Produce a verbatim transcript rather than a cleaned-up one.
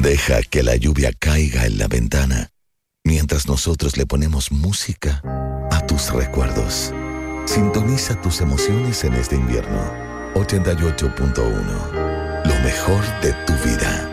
Deja que la lluvia caiga en la ventana mientras nosotros le ponemos música a tus recuerdos. Sintoniza tus emociones en este invierno. ochenta y ocho punto uno. Lo mejor de tu vida.